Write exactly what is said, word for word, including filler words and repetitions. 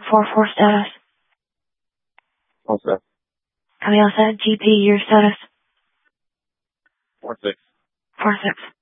four four status. All set. Copy all set. G P, your status. Four six. four six.